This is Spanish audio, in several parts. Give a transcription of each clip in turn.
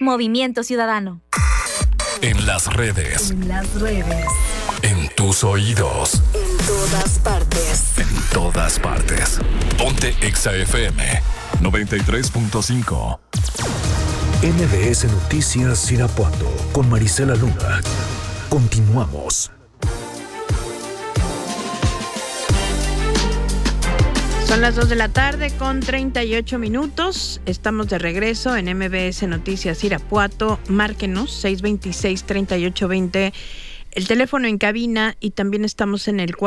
Movimiento Ciudadano. En las redes. En tus oídos. En todas partes. En todas partes. Ponte Exa FM 93.5. MBS Noticias Irapuato con Marisela Luna. Continuamos. Son las 2 de la tarde con 38 minutos. Estamos de regreso en MBS Noticias Irapuato. Márquenos 626-3820, el teléfono en cabina, y también estamos en el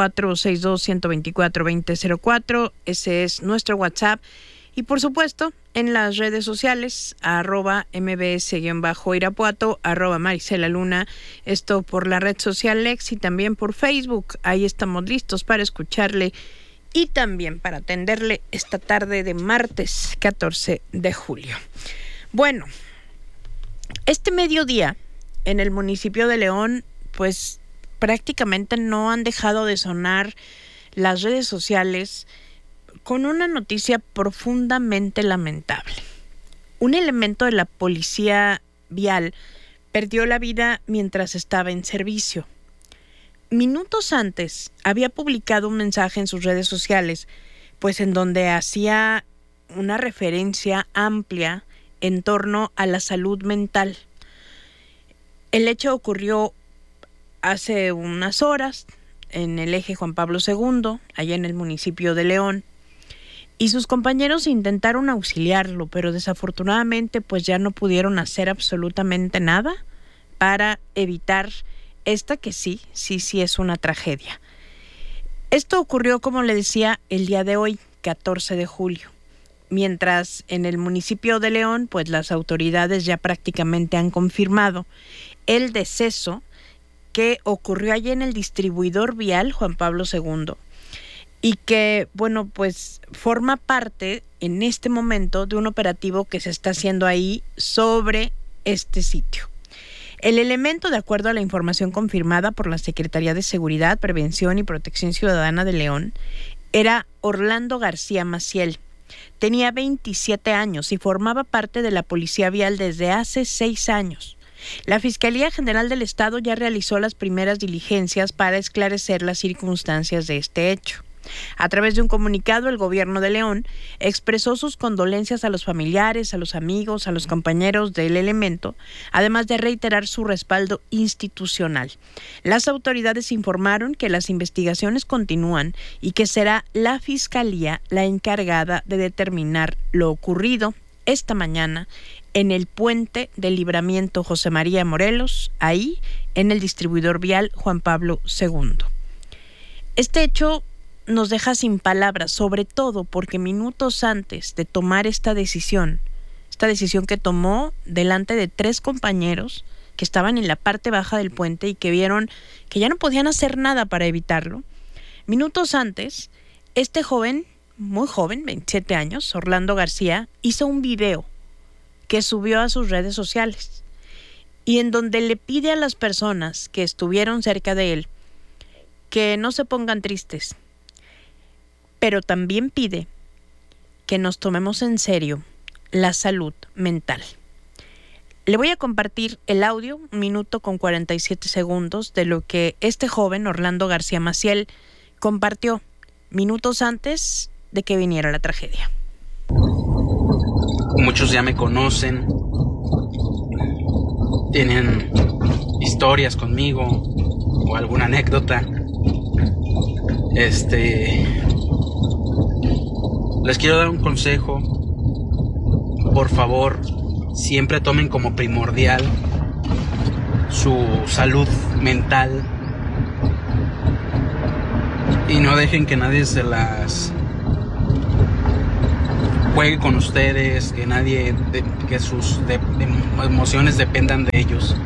462-124-2004. Ese es nuestro WhatsApp. Y por supuesto, en las redes sociales, @mbs_irapuato, @Marisela Luna. Esto por la red social Lex y también por Facebook. Ahí estamos listos para escucharle y también para atenderle esta tarde de martes 14 de julio. Bueno, este mediodía en el municipio de León, pues prácticamente no han dejado de sonar las redes sociales con una noticia profundamente lamentable. Un elemento de la policía vial perdió la vida mientras estaba en servicio. Minutos antes había publicado un mensaje en sus redes sociales, pues en donde hacía una referencia amplia en torno a la salud mental. El hecho ocurrió hace unas horas en el eje Juan Pablo II, allá en el municipio de León, y sus compañeros intentaron auxiliarlo, pero desafortunadamente pues ya no pudieron hacer absolutamente nada para evitar esta que sí es una tragedia. Esto ocurrió, como le decía, el día de hoy, 14 de julio. Mientras en el municipio de León, pues las autoridades ya prácticamente han confirmado el deceso que ocurrió allí en el distribuidor vial Juan Pablo II y que, bueno, pues forma parte en este momento de un operativo que se está haciendo ahí sobre este sitio. El elemento, de acuerdo a la información confirmada por la Secretaría de Seguridad, Prevención y Protección Ciudadana de León, era Orlando García Maciel. Tenía 27 años y formaba parte de la Policía Vial desde hace 6 años. La Fiscalía General del Estado ya realizó las primeras diligencias para esclarecer las circunstancias de este hecho. A través de un comunicado, el gobierno de León expresó sus condolencias a los familiares, a los amigos, a los compañeros del elemento, además de reiterar su respaldo institucional. Las autoridades informaron que las investigaciones continúan y que será la Fiscalía la encargada de determinar lo ocurrido esta mañana en el puente del Libramiento José María Morelos, ahí en el distribuidor vial Juan Pablo II. Este hecho nos deja sin palabras, sobre todo porque minutos antes de tomar esta decisión que tomó delante de 3 compañeros que estaban en la parte baja del puente y que vieron que ya no podían hacer nada para evitarlo, minutos antes, este joven, muy joven, 27 años, Orlando García, hizo un video que subió a sus redes sociales y en donde le pide a las personas que estuvieron cerca de él que no se pongan tristes, pero también pide que nos tomemos en serio la salud mental. Le voy a compartir el audio, 1 minuto con 47 segundos, de lo que este joven, Orlando García Maciel, compartió minutos antes de que viniera la tragedia. Muchos ya me conocen, tienen historias conmigo o alguna anécdota. Les quiero dar un consejo. Por favor, siempre tomen como primordial su salud mental y no dejen que nadie se las juegue con ustedes, que sus emociones dependan de ellos.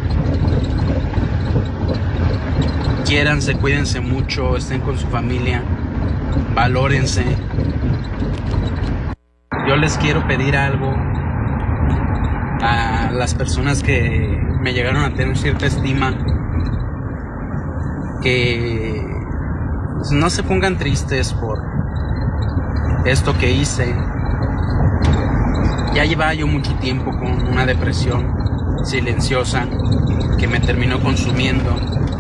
Quiéranse, cuídense mucho, estén con su familia, valórense. Yo les quiero pedir algo a las personas que me llegaron a tener cierta estima, que no se pongan tristes por esto que hice. Ya llevaba yo mucho tiempo con una depresión silenciosa que me terminó consumiendo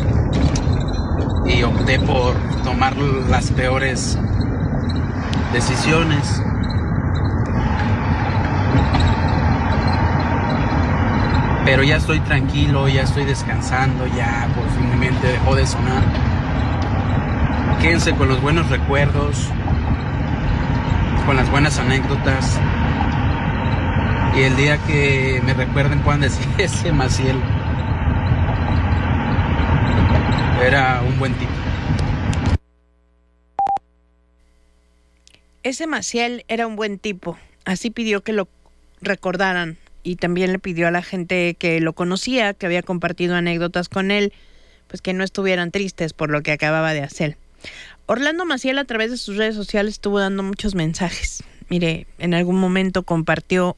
y opté por tomar las peores decisiones. Pero ya estoy tranquilo, ya estoy descansando, ya por fin mi mente dejó de sonar. Quédense con los buenos recuerdos, con las buenas anécdotas. Y el día que me recuerden puedan decir, ese Maciel era un buen tipo. Ese Maciel era un buen tipo. Así pidió que lo recordaran. Y también le pidió a la gente que lo conocía, que había compartido anécdotas con él, pues que no estuvieran tristes por lo que acababa de hacer. Orlando Maciel, a través de sus redes sociales, estuvo dando muchos mensajes. Mire, en algún momento compartió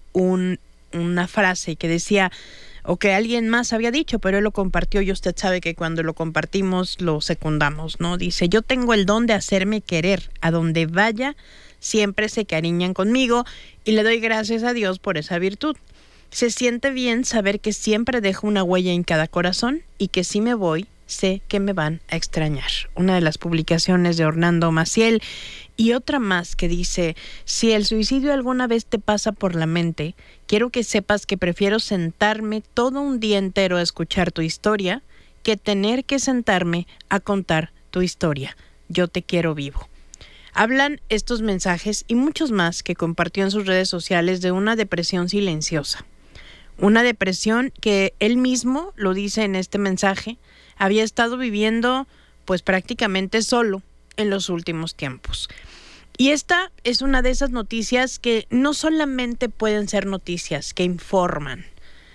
una frase que decía, o que alguien más había dicho, pero él lo compartió y usted sabe que cuando lo compartimos lo secundamos, ¿no? Dice, yo tengo el don de hacerme querer. A donde vaya, siempre se cariñan conmigo y le doy gracias a Dios por esa virtud. Se siente bien saber que siempre dejo una huella en cada corazón y que si me voy, sé que me van a extrañar. Una de las publicaciones de Orlando Maciel. Y otra más que dice, si el suicidio alguna vez te pasa por la mente, quiero que sepas que prefiero sentarme todo un día entero a escuchar tu historia que tener que sentarme a contar tu historia. Yo te quiero vivo. Hablan estos mensajes y muchos más que compartió en sus redes sociales de una depresión silenciosa. Una depresión que él mismo, lo dice en este mensaje, había estado viviendo pues prácticamente solo en los últimos tiempos. Y esta es una de esas noticias que no solamente pueden ser noticias, que informan.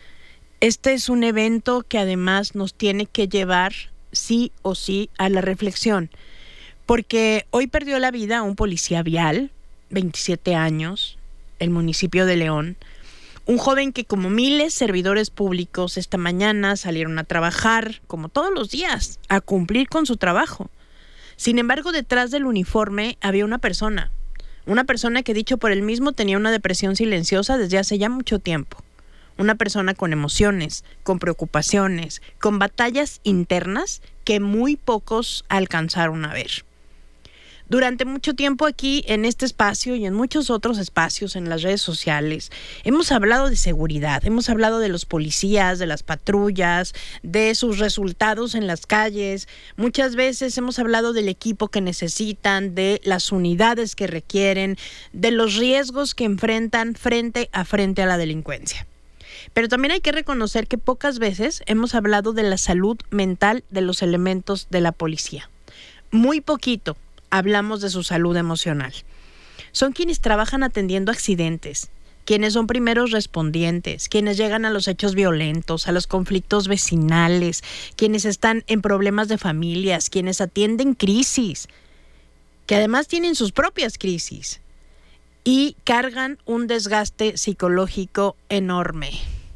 Este es un evento que además nos tiene que llevar sí o sí a la reflexión. Porque hoy perdió la vida un policía vial, 27 años, el municipio de León. Un joven que, como miles servidores públicos, esta mañana salieron a trabajar, como todos los días, a cumplir con su trabajo. Sin embargo, detrás del uniforme había una persona que, dicho por él mismo, tenía una depresión silenciosa desde hace ya mucho tiempo. Una persona con emociones, con preocupaciones, con batallas internas que muy pocos alcanzaron a ver. Durante mucho tiempo aquí en este espacio y en muchos otros espacios en las redes sociales hemos hablado de seguridad, hemos hablado de los policías, de las patrullas, de sus resultados en las calles. Muchas veces hemos hablado del equipo que necesitan, de las unidades que requieren, de los riesgos que enfrentan frente a la delincuencia. Pero también hay que reconocer que pocas veces hemos hablado de la salud mental de los elementos de la policía. Muy poquito hablamos de su salud emocional. Son quienes trabajan atendiendo accidentes, quienes son primeros respondientes, quienes llegan a los hechos violentos, a los conflictos vecinales, quienes están en problemas de familias, quienes atienden crisis, que además tienen sus propias crisis y cargan un desgaste psicológico enorme.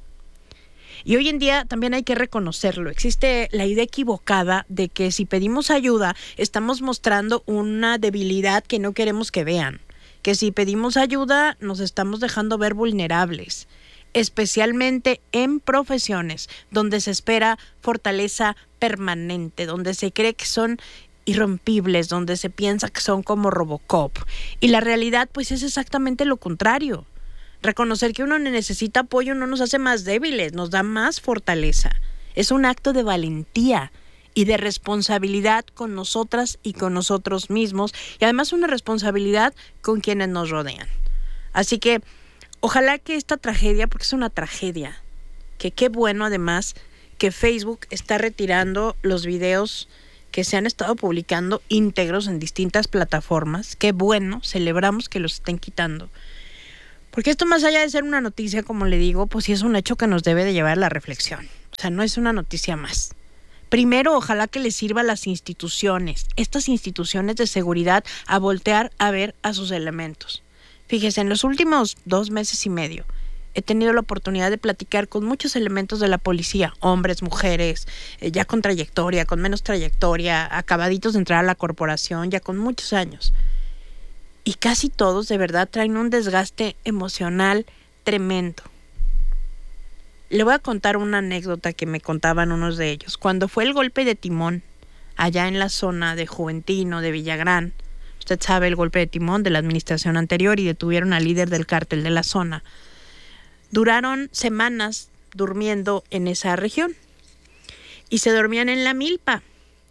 Y hoy en día también hay que reconocerlo. Existe la idea equivocada de que si pedimos ayuda estamos mostrando una debilidad que no queremos que vean. Que si pedimos ayuda nos estamos dejando ver vulnerables. Especialmente en profesiones donde se espera fortaleza permanente, donde se cree que son irrompibles, donde se piensa que son como Robocop. Y la realidad pues es exactamente lo contrario. Reconocer que uno necesita apoyo no nos hace más débiles, nos da más fortaleza. Es un acto de valentía y de responsabilidad con nosotras y con nosotros mismos, y además una responsabilidad con quienes nos rodean. Así que ojalá que esta tragedia, porque es una tragedia, que qué bueno además que Facebook está retirando los videos que se han estado publicando íntegros en distintas plataformas. Qué bueno, celebramos que los estén quitando. Porque esto, más allá de ser una noticia, como le digo, pues sí es un hecho que nos debe de llevar a la reflexión. O sea, no es una noticia más. Primero, ojalá que les sirva a las instituciones, estas instituciones de seguridad, a voltear a ver a sus elementos. Fíjese, en los últimos 2 meses y medio he tenido la oportunidad de platicar con muchos elementos de la policía, hombres, mujeres, ya con trayectoria, con menos trayectoria, acabaditos de entrar a la corporación, ya con muchos años. Y casi todos de verdad traen un desgaste emocional tremendo. Le voy a contar una anécdota que me contaban unos de ellos. Cuando fue el golpe de timón, allá en la zona de Juventino, de Villagrán, usted sabe el golpe de timón de la administración anterior y detuvieron al líder del cártel de la zona. Duraron semanas durmiendo en esa región y se dormían en la milpa.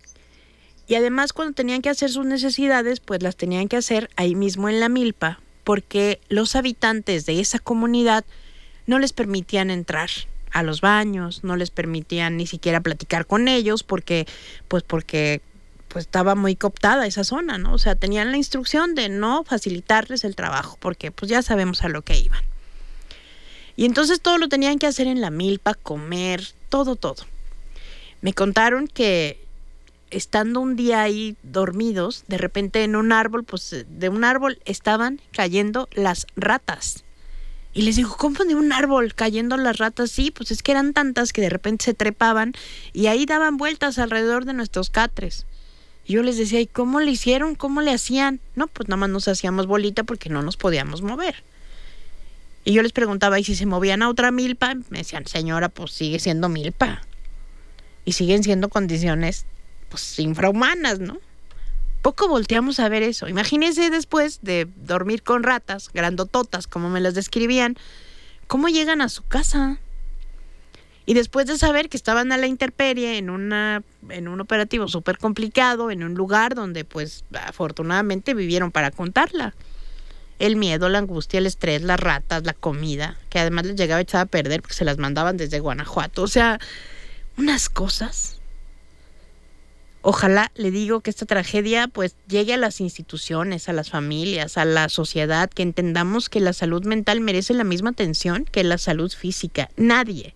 Y además cuando tenían que hacer sus necesidades, pues las tenían que hacer ahí mismo en la milpa, porque los habitantes de esa comunidad no les permitían entrar a los baños, no les permitían ni siquiera platicar con ellos porque estaba muy cooptada esa zona, ¿no? O sea, tenían la instrucción de no facilitarles el trabajo porque pues ya sabemos a lo que iban. Y entonces todo lo tenían que hacer en la milpa, comer, todo. Me contaron que estando un día ahí dormidos, de repente en un árbol, pues de un árbol estaban cayendo las ratas. Y les digo, ¿cómo de un árbol cayendo las ratas? Sí, pues es que eran tantas que de repente se trepaban y ahí daban vueltas alrededor de nuestros catres. Y yo les decía, ¿y cómo le hicieron? ¿Cómo le hacían? No, pues nada más nos hacíamos bolita porque no nos podíamos mover. Y yo les preguntaba, ¿y si se movían a otra milpa? Me decían, señora, pues sigue siendo milpa. Y siguen siendo condiciones, pues, infrahumanas, ¿no? Poco volteamos a ver eso. Imagínense después de dormir con ratas, grandototas, como me las describían, ¿cómo llegan a su casa? Y después de saber que estaban a la intemperie en un operativo súper complicado, en un lugar donde, pues, afortunadamente vivieron para contarla. El miedo, la angustia, el estrés, las ratas, la comida, que además les llegaba echada a perder porque se las mandaban desde Guanajuato. O sea, unas cosas. Ojalá, le digo, que esta tragedia pues llegue a las instituciones, a las familias, a la sociedad, que entendamos que la salud mental merece la misma atención que la salud física. Nadie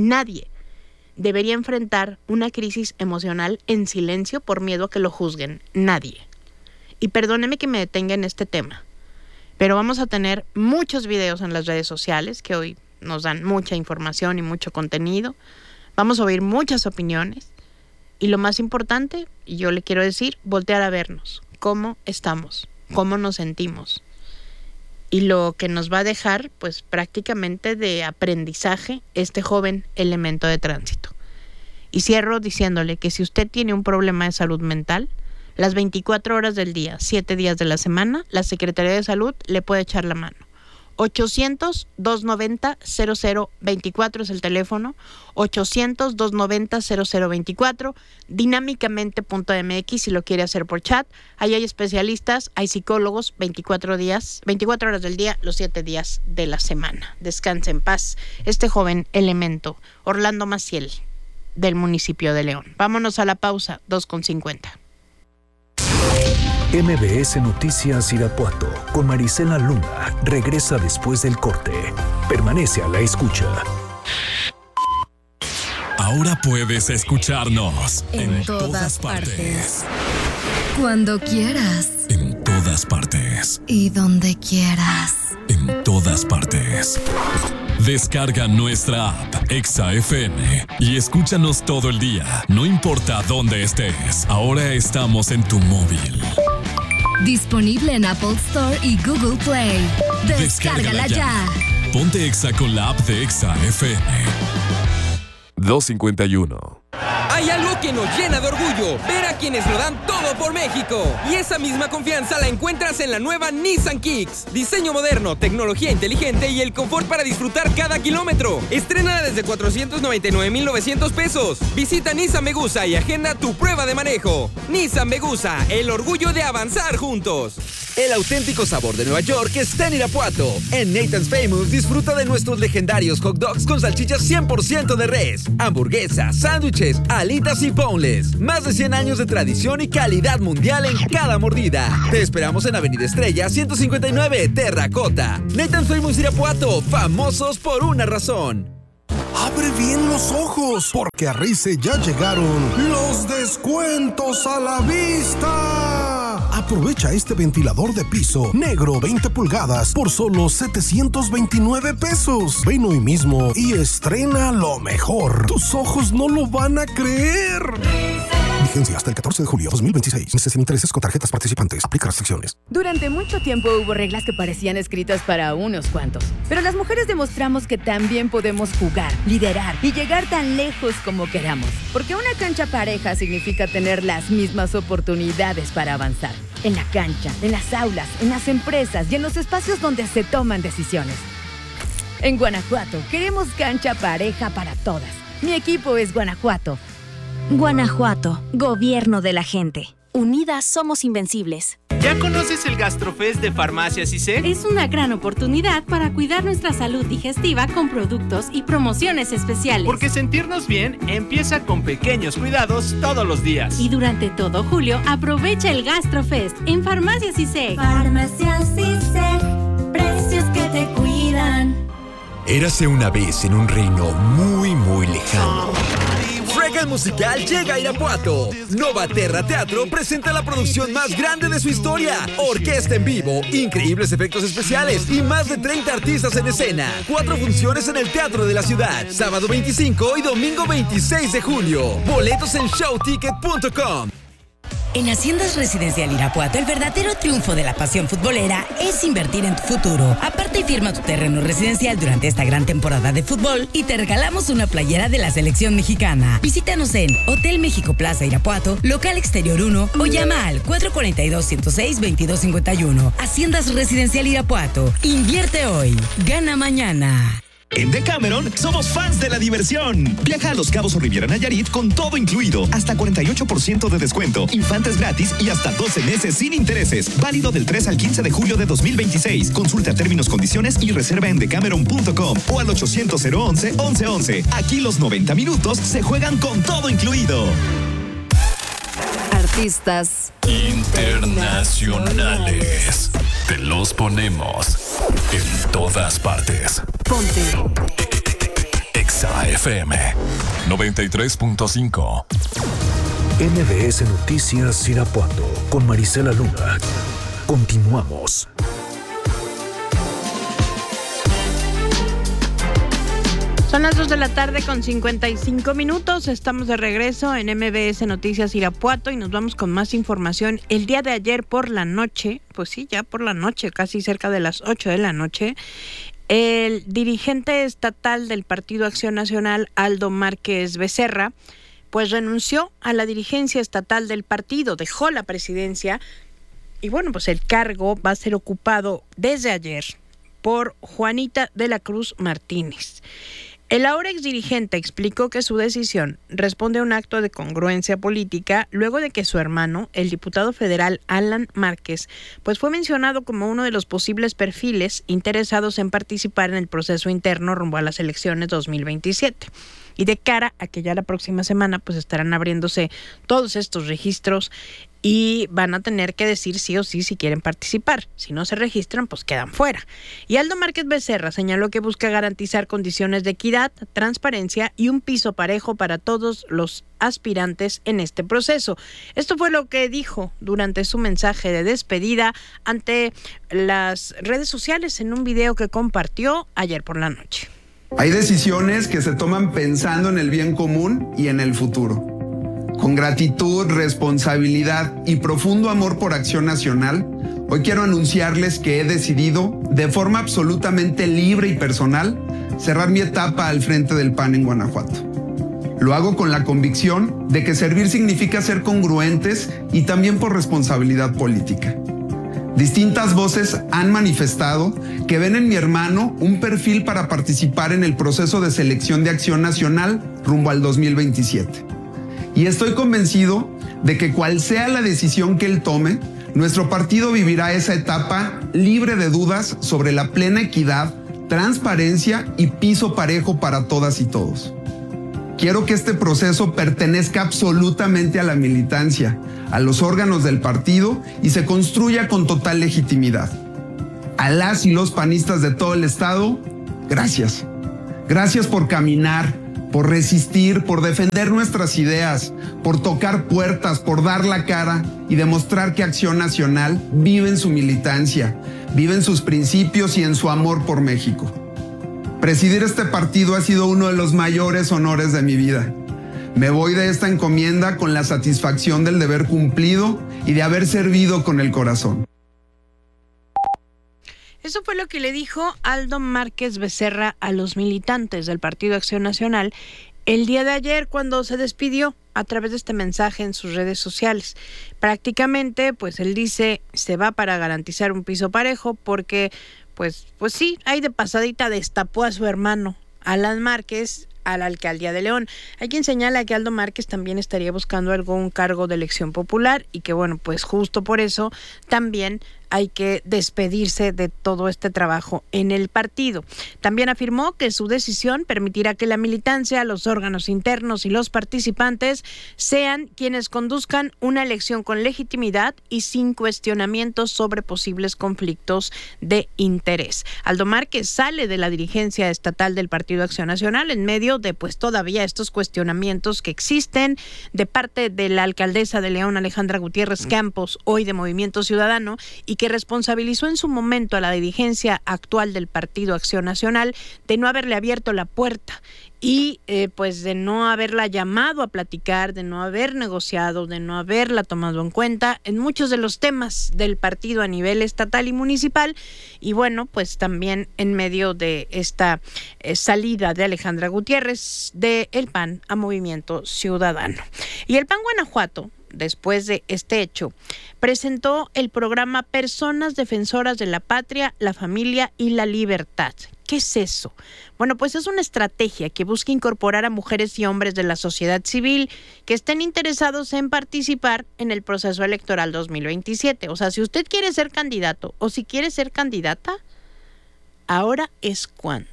debería enfrentar una crisis emocional en silencio por miedo a que lo juzguen. Nadie. Y perdóneme que me detenga en este tema, pero vamos a tener muchos videos en las redes sociales que hoy nos dan mucha información y mucho contenido. Vamos a oír muchas opiniones. Y lo más importante, y yo le quiero decir, voltear a vernos. ¿Cómo estamos? ¿Cómo nos sentimos? Y lo que nos va a dejar, pues prácticamente de aprendizaje, este joven elemento de tránsito. Y cierro diciéndole que si usted tiene un problema de salud mental, las 24 horas del día, 7 días de la semana, la Secretaría de Salud le puede echar la mano. 800-290-0024 es el teléfono, 800-290-0024, dinámicamente.mx si lo quiere hacer por chat. Ahí hay especialistas, hay psicólogos, 24 horas del día, los 7 días de la semana. Descanse en paz este joven elemento, Orlando Maciel, del municipio de León. Vámonos a la pausa, 2:50. MBS Noticias Irapuato con Marisela Luna regresa después del corte. Permanece a la escucha. Ahora puedes escucharnos en todas partes. Cuando quieras. En todas partes. Y donde quieras. En todas partes. Descarga nuestra app Exa FM y escúchanos todo el día, no importa dónde estés. Ahora estamos en tu móvil. Disponible en Apple Store y Google Play. Descárgala ya. Ponte Exa con la app de Exa FM. 2:51. Hay algo que nos llena de orgullo, ver a quienes lo dan todo por México. Y esa misma confianza la encuentras en la nueva Nissan Kicks. Diseño moderno, tecnología inteligente y el confort para disfrutar cada kilómetro. Estrénala desde 499,900 pesos. Visita Nissan Megusa y agenda tu prueba de manejo. Nissan Megusa, el orgullo de avanzar juntos. El auténtico sabor de Nueva York está en Irapuato. En Nathan's Famous disfruta de nuestros legendarios hot dogs con salchichas 100% de res, hamburguesas, sándwiches, alitas y boneless. Más de 100 años de tradición y calidad mundial en cada mordida. Te esperamos en Avenida Estrella 159, Terracota. Nathan's Famous Irapuato, famosos por una razón. Abre bien los ojos, porque a Rice ya llegaron los descuentos a la vista. Aprovecha este ventilador de piso negro 20 pulgadas por solo 729 pesos. Ven hoy mismo y estrena lo mejor. Tus ojos no lo van a creer. Vigencia hasta el 14 de julio 2026. Meses sin intereses con tarjetas participantes. Aplica restricciones. Durante mucho tiempo hubo reglas que parecían escritas para unos cuantos. Pero las mujeres demostramos que también podemos jugar, liderar y llegar tan lejos como queramos. Porque una cancha pareja significa tener las mismas oportunidades para avanzar. En la cancha, en las aulas, en las empresas y en los espacios donde se toman decisiones. En Guanajuato, queremos cancha pareja para todas. Mi equipo es Guanajuato. Guanajuato, gobierno de la gente. Unidas somos invencibles. ¿Ya conoces el GastroFest de Farmacias ISEG? Es una gran oportunidad para cuidar nuestra salud digestiva con productos y promociones especiales. Porque sentirnos bien empieza con pequeños cuidados todos los días. Y durante todo julio, aprovecha el GastroFest en Farmacias ISEG. Farmacias ISEG, precios que te cuidan. Érase una vez en un reino muy, muy lejano. Shrek el musical llega a Irapuato. Nova Terra Teatro presenta la producción más grande de su historia. Orquesta en vivo, increíbles efectos especiales y más de 30 artistas en escena. 4 funciones en el Teatro de la Ciudad, sábado 25 y domingo 26 de julio. Boletos en showticket.com. En Haciendas Residencial Irapuato, el verdadero triunfo de la pasión futbolera es invertir en tu futuro. Aparte y firma tu terreno residencial durante esta gran temporada de fútbol y te regalamos una playera de la selección mexicana. Visítanos en Hotel México Plaza Irapuato, local exterior 1 o llama al 442-106-2251. Haciendas Residencial Irapuato. Invierte hoy, gana mañana. En Decameron somos fans de la diversión. Viaja a Los Cabos o Riviera Nayarit con todo incluido. Hasta 48% de descuento, infantes gratis y hasta 12 meses sin intereses. Válido del 3 al 15 de julio de 2026. Consulta términos, condiciones y reserva en decameron.com o al 800-011-1111. Aquí los 90 minutos se juegan con todo incluido. Artistas internacionales. Te los ponemos en todas partes. Ponte Exa FM 93.5. MBS Noticias Irapuato con Marisela Luna. Continuamos. Son las 2 de la tarde con 55 minutos. Estamos de regreso en MBS Noticias Irapuato y nos vamos con más información. El día de ayer por la noche, pues sí, ya por la noche, casi cerca de las 8 de la noche, el dirigente estatal del Partido Acción Nacional, Aldo Márquez Becerra, pues renunció a la dirigencia estatal del partido, dejó la presidencia y bueno, pues el cargo va a ser ocupado desde ayer por Juanita de la Cruz Martínez. El ahora exdirigente explicó que su decisión responde a un acto de congruencia política luego de que su hermano, el diputado federal Alan Márquez, pues fue mencionado como uno de los posibles perfiles interesados en participar en el proceso interno rumbo a las elecciones 2027. Y de cara a que ya la próxima semana pues estarán abriéndose todos estos registros y van a tener que decir sí o sí si quieren participar. Si no se registran, pues quedan fuera. Y Aldo Márquez Becerra señaló que busca garantizar condiciones de equidad, transparencia y un piso parejo para todos los aspirantes en este proceso. Esto fue lo que dijo durante su mensaje de despedida ante las redes sociales en un video que compartió ayer por la noche. Hay decisiones que se toman pensando en el bien común y en el futuro. Con gratitud, responsabilidad y profundo amor por Acción Nacional, hoy quiero anunciarles que he decidido, de forma absolutamente libre y personal, cerrar mi etapa al frente del PAN en Guanajuato. Lo hago con la convicción de que servir significa ser congruentes y también por responsabilidad política. Distintas voces han manifestado que ven en mi hermano un perfil para participar en el proceso de selección de Acción Nacional rumbo al 2027. Y estoy convencido de que cual sea la decisión que él tome, nuestro partido vivirá esa etapa libre de dudas sobre la plena equidad, transparencia y piso parejo para todas y todos. Quiero que este proceso pertenezca absolutamente a la militancia, a los órganos del partido y se construya con total legitimidad. A las y los panistas de todo el estado, gracias. Gracias por caminar, por resistir, por defender nuestras ideas, por tocar puertas, por dar la cara y demostrar que Acción Nacional vive en su militancia, vive en sus principios y en su amor por México. Presidir este partido ha sido uno de los mayores honores de mi vida. Me voy de esta encomienda con la satisfacción del deber cumplido y de haber servido con el corazón. Eso fue lo que le dijo Aldo Márquez Becerra a los militantes del Partido Acción Nacional el día de ayer, cuando se despidió a través de este mensaje en sus redes sociales. Prácticamente, pues él dice, se va para garantizar un piso parejo porque, pues sí, ahí de pasadita destapó a su hermano Alan Márquez a la alcaldía de León. Hay quien señala que Aldo Márquez también estaría buscando algún cargo de elección popular y que, bueno, pues justo por eso también hay que despedirse de todo este trabajo en el partido. También afirmó que su decisión permitirá que la militancia, los órganos internos y los participantes sean quienes conduzcan una elección con legitimidad y sin cuestionamientos sobre posibles conflictos de interés. Aldo Márquez sale de la dirigencia estatal del Partido Acción Nacional en medio de, pues, todavía estos cuestionamientos que existen de parte de la alcaldesa de León, Alejandra Gutiérrez Campos, hoy de Movimiento Ciudadano, y que responsabilizó en su momento a la dirigencia actual del Partido Acción Nacional de no haberle abierto la puerta y pues de no haberla llamado a platicar, de no haber negociado, de no haberla tomado en cuenta en muchos de los temas del partido a nivel estatal y municipal. Y bueno, pues también en medio de esta salida de Alejandra Gutiérrez de el PAN a Movimiento Ciudadano. Y el PAN Guanajuato, después de este hecho, presentó el programa Personas Defensoras de la Patria, la Familia y la Libertad. ¿Qué es eso? Bueno, pues es una estrategia que busca incorporar a mujeres y hombres de la sociedad civil que estén interesados en participar en el proceso electoral 2027. O sea, si usted quiere ser candidato o si quiere ser candidata, ahora es cuando.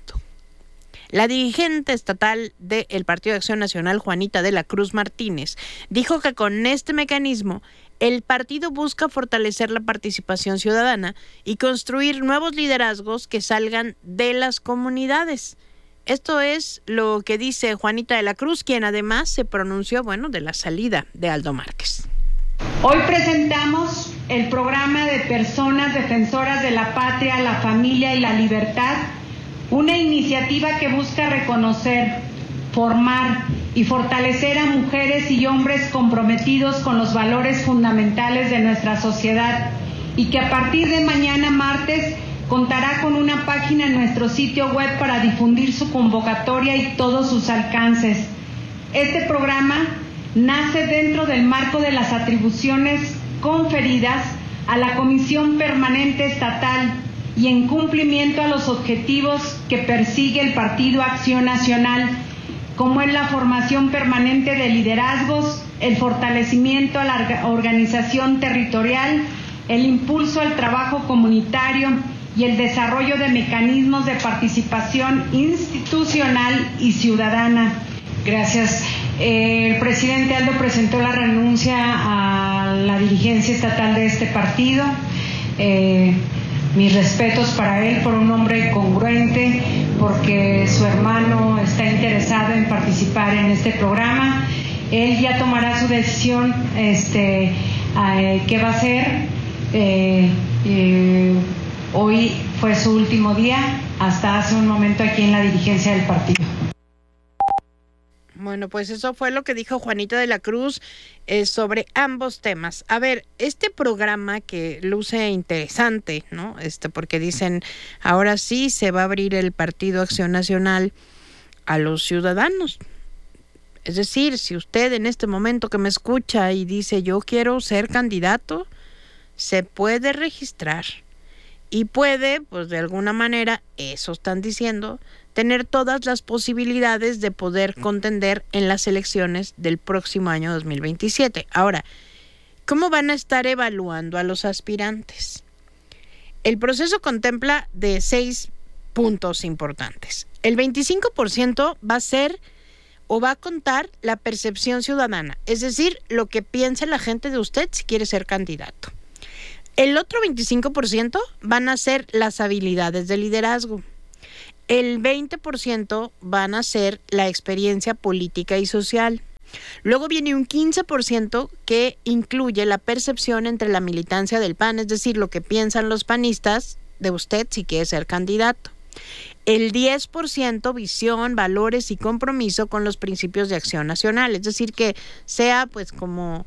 La dirigente estatal del Partido de Acción Nacional, Juanita de la Cruz Martínez, dijo que con este mecanismo el partido busca fortalecer la participación ciudadana y construir nuevos liderazgos que salgan de las comunidades. Esto es lo que dice Juanita de la Cruz, quien además se pronunció, bueno, de la salida de Aldo Márquez. Hoy presentamos el programa de Personas Defensoras de la Patria, la Familia y la Libertad, una iniciativa que busca reconocer, formar y fortalecer a mujeres y hombres comprometidos con los valores fundamentales de nuestra sociedad y que a partir de mañana martes contará con una página en nuestro sitio web para difundir su convocatoria y todos sus alcances. Este programa nace dentro del marco de las atribuciones conferidas a la Comisión Permanente Estatal y en cumplimiento a los objetivos que persigue el Partido Acción Nacional, como es la formación permanente de liderazgos, el fortalecimiento a la organización territorial, el impulso al trabajo comunitario y el desarrollo de mecanismos de participación institucional y ciudadana. Gracias. El presidente Aldo presentó la renuncia a la dirigencia estatal de este partido. Mis respetos para él por un hombre congruente, porque su hermano está interesado en participar en este programa. Él ya tomará su decisión, qué va a hacer. Hoy fue su último día, hasta hace un momento aquí en la dirigencia del partido. Bueno, pues eso fue lo que dijo Juanita de la Cruz sobre ambos temas. A ver, este programa que luce interesante, ¿no? Porque dicen, ahora sí se va a abrir el Partido Acción Nacional a los ciudadanos. Es decir, si usted en este momento que me escucha y dice, yo quiero ser candidato, se puede registrar y puede, pues de alguna manera, eso están diciendo, tener todas las posibilidades de poder contender en las elecciones del próximo año 2027. Ahora, ¿cómo van a estar evaluando a los aspirantes? El proceso contempla de 6 puntos importantes. El 25% va a ser o va a contar la percepción ciudadana, es decir, lo que piense la gente de usted si quiere ser candidato. El otro 25% van a ser las habilidades de liderazgo. El 20% van a ser la experiencia política y social. Luego viene un 15% que incluye la percepción entre la militancia del PAN, es decir, lo que piensan los panistas de usted si quiere ser candidato. el 10% visión, valores y compromiso con los principios de acción nacional. Es decir, que sea pues como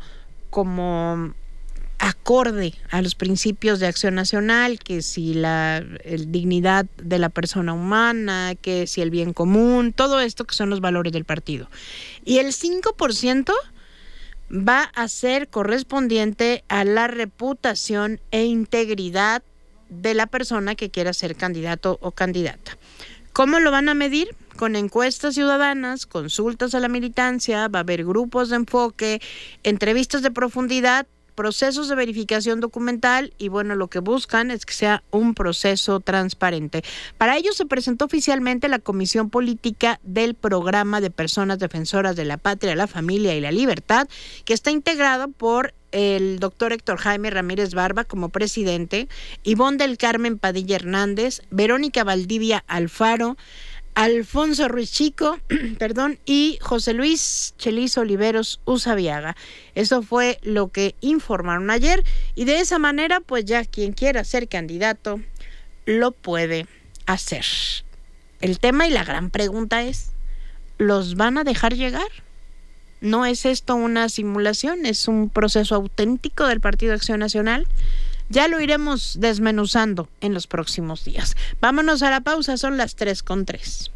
acorde a los principios de acción nacional, que si la dignidad de la persona humana, que si el bien común, todo esto que son los valores del partido. Y el 5% va a ser correspondiente a la reputación e integridad de la persona que quiera ser candidato o candidata. ¿Cómo lo van a medir? Con encuestas ciudadanas, consultas a la militancia, va a haber grupos de enfoque, entrevistas de profundidad, procesos de verificación documental y bueno, lo que buscan es que sea un proceso transparente. Para ello se presentó oficialmente la Comisión Política del Programa de Personas Defensoras de la Patria, la Familia y la Libertad, que está integrada por el doctor Héctor Jaime Ramírez Barba como presidente, Ivonne del Carmen Padilla Hernández, Verónica Valdivia Alfaro, Alfonso Ruiz Chico, y José Luis Chelis Oliveros Usabiaga. Eso fue lo que informaron ayer y de esa manera pues ya quien quiera ser candidato lo puede hacer. El tema y la gran pregunta es, ¿los van a dejar llegar? ¿No es esto una simulación? ¿Es un proceso auténtico del Partido Acción Nacional? Ya lo iremos desmenuzando en los próximos días. Vámonos a la pausa, son las 3:03.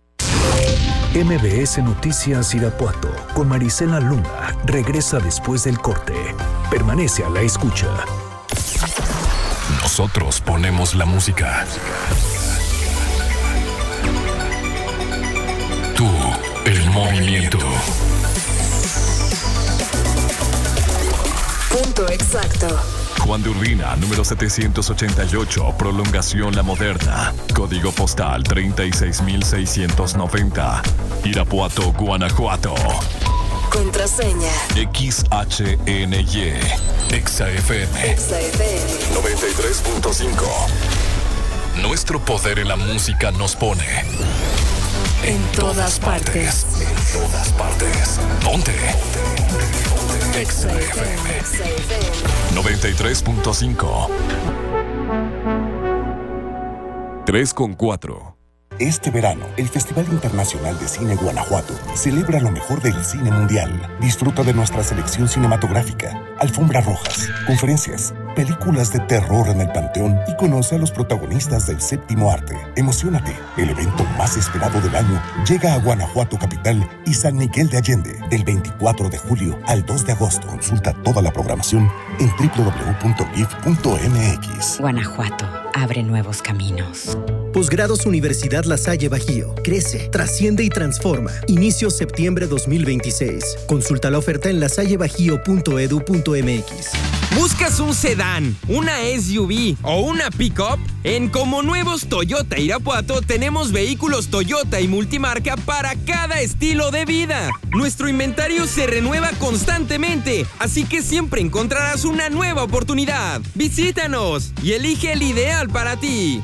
MBS Noticias Irapuato con Marisela Luna regresa después del corte. Permanece a la escucha. Nosotros ponemos la música. Tú, el movimiento. Punto exacto. Juan de Urbina, número 788, prolongación La Moderna. Código postal 36690. Irapuato, Guanajuato. Contraseña. XHNY. XFM. 93.5. Nuestro poder en la música nos pone en todas partes. En todas partes. Ponte. XFM 93.5. 3:4. Este verano, el Festival Internacional de Cine Guanajuato celebra lo mejor del cine mundial. Disfruta de nuestra selección cinematográfica, alfombras rojas, conferencias, películas de terror en el Panteón y conoce a los protagonistas del séptimo arte. Emociónate, el evento más esperado del año llega a Guanajuato capital y San Miguel de Allende del 24 de julio al 2 de agosto. Consulta toda la programación en www.gif.mx. Guanajuato abre nuevos caminos. Posgrados Universidad La Salle Bajío. Crece, trasciende y transforma. Inicio septiembre 2026. Consulta la oferta en lasallebajío.edu.mx. ¿Buscas un sedán, una SUV o una pick-up? En Como Nuevos Toyota Irapuato tenemos vehículos Toyota y multimarca para cada estilo de vida. Nuestro inventario se renueva constantemente, así que siempre encontrarás una nueva oportunidad. Visítanos y elige el ideal para ti.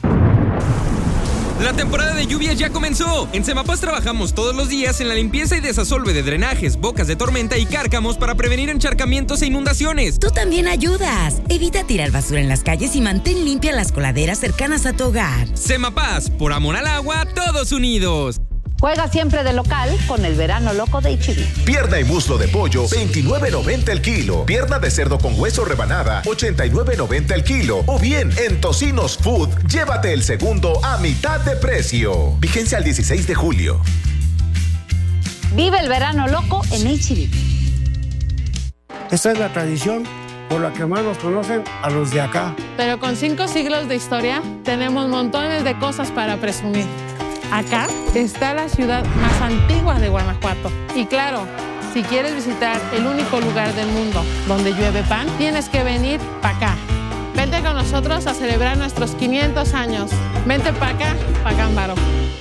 La temporada de lluvias ya comenzó. En Semapaz trabajamos todos los días en la limpieza y desasolve de drenajes, bocas de tormenta y cárcamos para prevenir encharcamientos e inundaciones. Tú también ayudas. Evita tirar basura en las calles y mantén limpias las coladeras cercanas a tu hogar. Semapaz, por amor al agua, todos unidos. Juega siempre de local con el verano loco de H-E-B. Pierna y muslo de pollo, $29.90 el kilo. Pierna de cerdo con hueso rebanada, $89.90 el kilo. O bien, en Tocinos Food, llévate el segundo a mitad de precio. Vigencia al 16 de julio. Vive el verano loco en H-E-B. Esta es la tradición por la que más nos conocen a los de acá. Pero con 5 siglos de historia, tenemos montones de cosas para presumir. Acá está la ciudad más antigua de Guanajuato. Y claro, si quieres visitar el único lugar del mundo donde llueve pan, tienes que venir para acá. Vente con nosotros a celebrar nuestros 500 años. Vente para acá, pa' Gámbaro.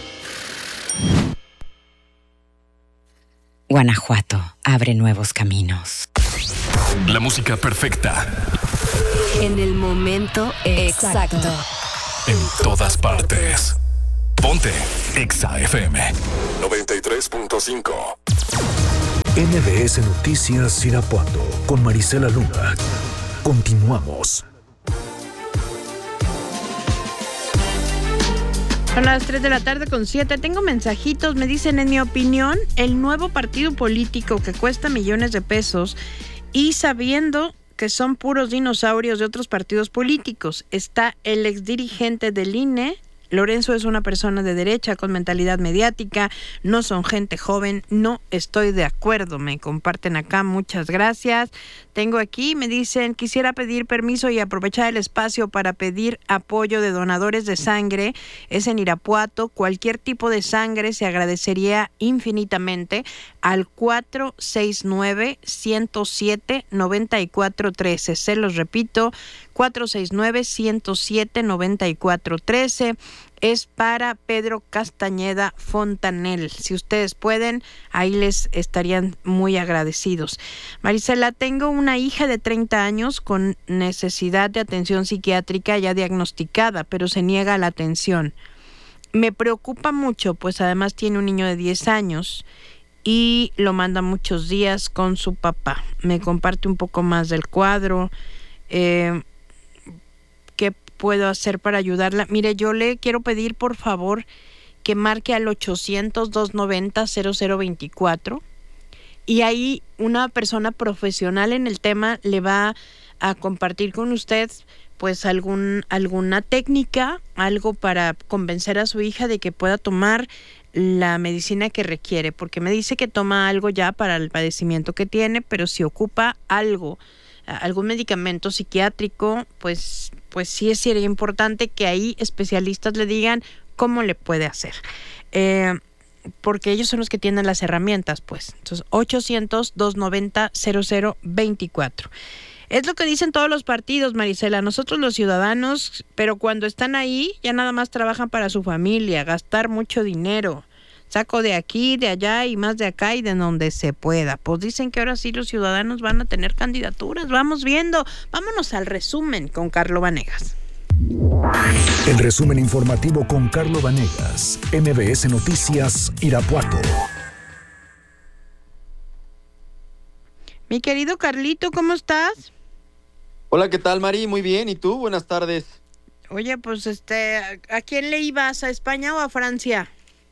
Guanajuato abre nuevos caminos. La música perfecta. En el momento exacto. En todas partes. Ponte XFM 93.5. MBS Noticias Irapuato con Marisela Luna. Continuamos. Son las 3 de la tarde con 7. Tengo mensajitos, me dicen, en mi opinión, el nuevo partido político que cuesta millones de pesos y sabiendo que son puros dinosaurios de otros partidos políticos. Está el exdirigente del INE. Lorenzo es una persona de derecha con mentalidad mediática, no son gente joven, no estoy de acuerdo, me comparten acá, muchas gracias. Tengo aquí, me dicen, quisiera pedir permiso y aprovechar el espacio para pedir apoyo de donadores de sangre, es en Irapuato, cualquier tipo de sangre se agradecería infinitamente al 469-107-9413, se los repito, 469-107-9413. Es para Pedro Castañeda Fontanel. Si ustedes pueden, ahí les estarían muy agradecidos. Marisela, tengo una hija de 30 años con necesidad de atención psiquiátrica ya diagnosticada, pero se niega a la atención. Me preocupa mucho, pues además tiene un niño de 10 años y lo manda muchos días con su papá. Me comparte un poco más del cuadro. ¿Qué puedo hacer para ayudarla? Mire, yo le quiero pedir por favor que marque al 800-290-0024 y ahí una persona profesional en el tema le va a compartir con usted pues alguna técnica, algo para convencer a su hija de que pueda tomar la medicina que requiere, porque me dice que toma algo ya para el padecimiento que tiene, pero si ocupa algún medicamento psiquiátrico, pues sí sería importante que ahí especialistas le digan cómo le puede hacer. Porque ellos son los que tienen las herramientas, pues. Entonces, 800-290-0024. Es lo que dicen todos los partidos, Marisela. Nosotros los ciudadanos, pero cuando están ahí, ya nada más trabajan para su familia, gastar mucho dinero. Saco de aquí, de allá y más de acá y de donde se pueda. Pues dicen que ahora sí los ciudadanos van a tener candidaturas. Vamos viendo. Vámonos al resumen con Carlo Vanegas. El resumen informativo con Carlo Vanegas, MBS Noticias, Irapuato. Mi querido Carlito, ¿cómo estás? Hola, ¿qué tal, Mari? Muy bien, ¿y tú? Buenas tardes. Oye, pues ¿a quién le ibas? ¿A España o a Francia?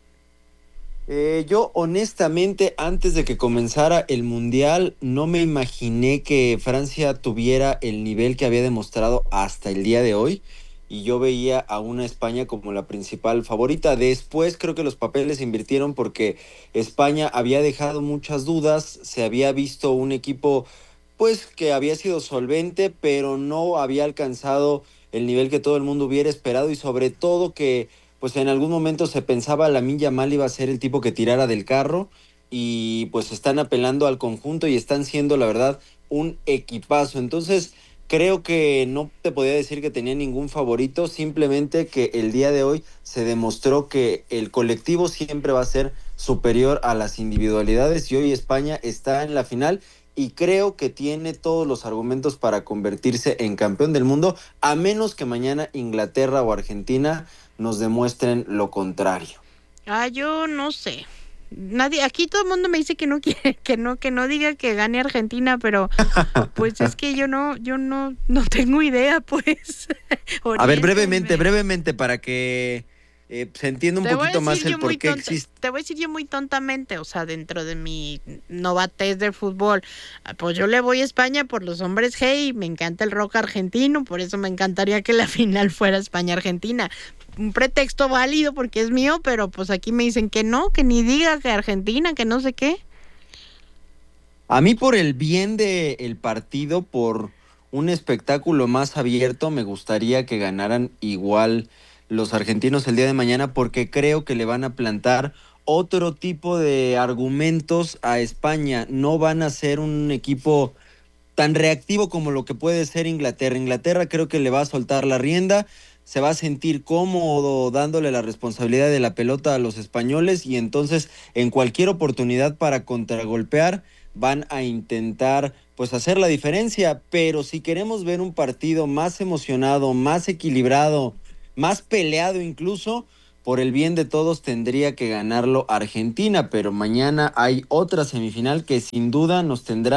Yo honestamente, antes de que comenzara el Mundial, no me imaginé que Francia tuviera el nivel que había demostrado hasta el día de hoy, y yo veía a una España como la principal favorita. Después creo que los papeles se invirtieron porque España había dejado muchas dudas, se había visto un equipo pues que había sido solvente, pero no había alcanzado el nivel que todo el mundo hubiera esperado, y sobre todo que pues en algún momento se pensaba Lamine Yamal iba a ser el tipo que tirara del carro, y pues están apelando al conjunto y están siendo la verdad un equipazo. Entonces creo que no te podía decir que tenía ningún favorito, simplemente que el día de hoy se demostró que el colectivo siempre va a ser superior a las individualidades, y hoy España está en la final y creo que tiene todos los argumentos para convertirse en campeón del mundo, a menos que mañana Inglaterra o Argentina nos demuestren lo contrario. Yo no sé. Nadie, aquí todo el mundo me dice que no quiere, que no diga que gane Argentina, pero pues es que yo no tengo idea, pues. A ver, brevemente, para que se entienda un poquito más el por qué existe. Te voy a decir yo muy tontamente, o sea, dentro de mi novatez del fútbol, pues yo le voy a España por los hombres G y me encanta el rock argentino, por eso me encantaría que la final fuera España-Argentina. Un pretexto válido porque es mío, pero pues aquí me dicen que no, que ni diga que Argentina, que no sé qué. A mí, por el bien del partido, por un espectáculo más abierto, me gustaría que ganaran igual los argentinos el día de mañana, porque creo que le van a plantar otro tipo de argumentos a España. No van a ser un equipo tan reactivo como lo que puede ser Inglaterra. Inglaterra creo que le va a soltar la rienda, se va a sentir cómodo dándole la responsabilidad de la pelota a los españoles, y entonces en cualquier oportunidad para contragolpear van a intentar pues hacer la diferencia. Pero si queremos ver un partido más emocionado, más equilibrado, más peleado incluso, por el bien de todos tendría que ganarlo Argentina, pero mañana hay otra semifinal que sin duda nos tendrá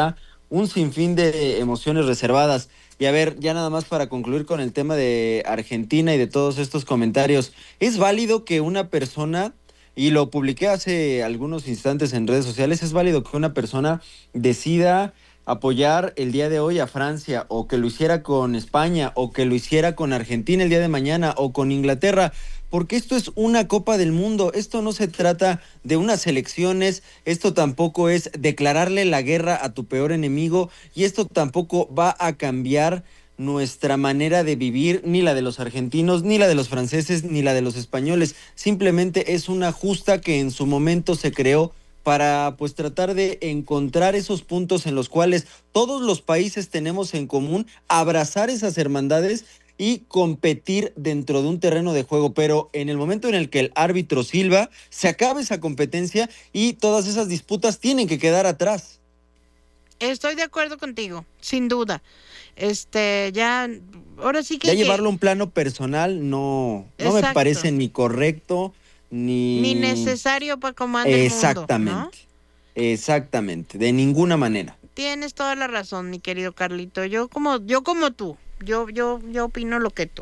un sinfín de emociones reservadas. Y a ver, ya nada más para concluir con el tema de Argentina y de todos estos comentarios, ¿es válido que una persona, y lo publiqué hace algunos instantes en redes sociales, es válido que una persona decida apoyar el día de hoy a Francia, o que lo hiciera con España, o que lo hiciera con Argentina el día de mañana, o con Inglaterra? Porque esto es una Copa del Mundo, esto no se trata de unas elecciones, esto tampoco es declararle la guerra a tu peor enemigo, y esto tampoco va a cambiar nuestra manera de vivir, ni la de los argentinos, ni la de los franceses, ni la de los españoles. Simplemente es una justa que en su momento se creó para pues tratar de encontrar esos puntos en los cuales todos los países tenemos en común, abrazar esas hermandades y competir dentro de un terreno de juego. Pero en el momento en el que el árbitro silba, se acaba esa competencia y todas esas disputas tienen que quedar atrás. Estoy de acuerdo contigo, sin duda. Ya, ahora sí que... Ya llevarlo a un plano personal no me parece ni correcto, ni necesario para comandar el mundo, ¿no? Exactamente, de ninguna manera. Tienes toda la razón, mi querido Carlito. Yo como tú. Yo opino lo que tú.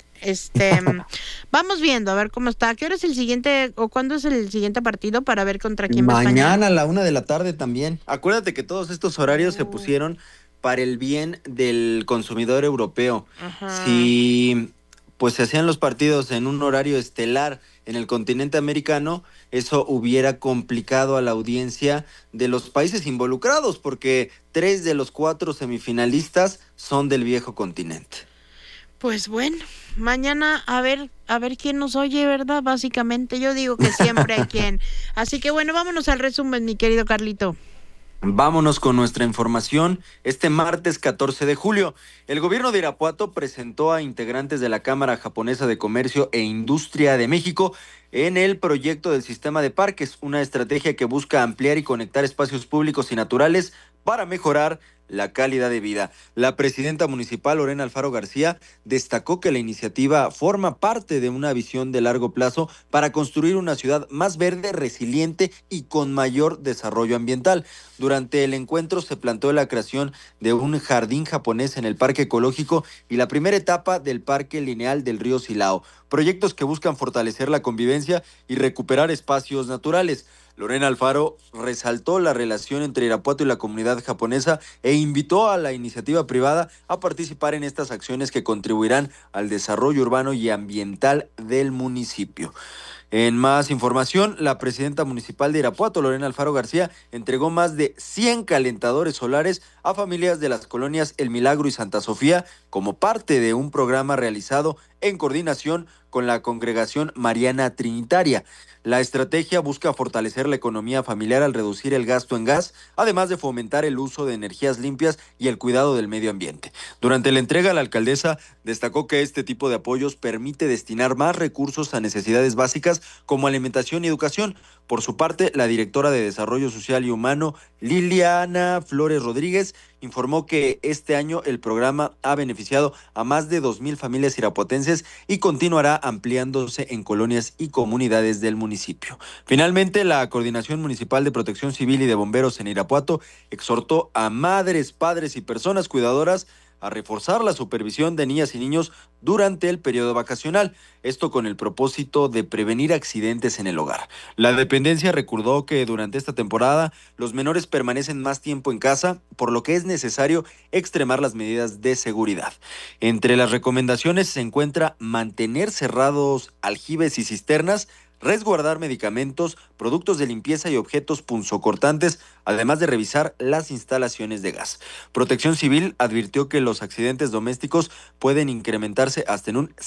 Vamos viendo a ver cómo está. ¿Qué hora es el siguiente o cuándo es el siguiente partido para ver contra quién va España? Mañana a la 1:00 p.m. también. Acuérdate que todos estos horarios se pusieron para el bien del consumidor europeo. Ajá. Si pues se hacían los partidos en un horario estelar en el continente americano, eso hubiera complicado a la audiencia de los países involucrados, porque 3 de los 4 semifinalistas son del viejo continente. Pues bueno, mañana a ver quién nos oye, ¿verdad? Básicamente yo digo que siempre hay quien. Así que bueno, vámonos al resumen, mi querido Carlito. Vámonos con nuestra información. Este martes 14 de julio, el gobierno de Irapuato presentó a integrantes de la Cámara Japonesa de Comercio e Industria de México en el proyecto del sistema de parques, una estrategia que busca ampliar y conectar espacios públicos y naturales para mejorar la calidad de vida. La presidenta municipal, Lorena Alfaro García, destacó que la iniciativa forma parte de una visión de largo plazo para construir una ciudad más verde, resiliente y con mayor desarrollo ambiental. Durante el encuentro se planteó la creación de un jardín japonés en el Parque Ecológico y la primera etapa del Parque Lineal del Río Silao, proyectos que buscan fortalecer la convivencia y recuperar espacios naturales. Lorena Alfaro resaltó la relación entre Irapuato y la comunidad japonesa e invitó a la iniciativa privada a participar en estas acciones que contribuirán al desarrollo urbano y ambiental del municipio. En más información, la presidenta municipal de Irapuato, Lorena Alfaro García, entregó más de 100 calentadores solares a familias de las colonias El Milagro y Santa Sofía como parte de un programa realizado en coordinación con la Congregación Mariana Trinitaria. La estrategia busca fortalecer la economía familiar al reducir el gasto en gas, además de fomentar el uso de energías limpias y el cuidado del medio ambiente. Durante la entrega, la alcaldesa destacó que este tipo de apoyos permite destinar más recursos a necesidades básicas como alimentación y educación. Por su parte, la directora de Desarrollo Social y Humano, Liliana Flores Rodríguez, informó que este año el programa ha beneficiado a más de 2,000 familias irapuatenses y continuará ampliándose en colonias y comunidades del municipio. Finalmente, la Coordinación Municipal de Protección Civil y de Bomberos en Irapuato exhortó a madres, padres y personas cuidadoras a reforzar la supervisión de niñas y niños durante el periodo vacacional, esto con el propósito de prevenir accidentes en el hogar. La dependencia recordó que durante esta temporada los menores permanecen más tiempo en casa, por lo que es necesario extremar las medidas de seguridad. Entre las recomendaciones se encuentra mantener cerrados aljibes y cisternas, resguardar medicamentos, productos de limpieza y objetos punzocortantes, además de revisar las instalaciones de gas. Protección Civil advirtió que los accidentes domésticos pueden incrementarse hasta en un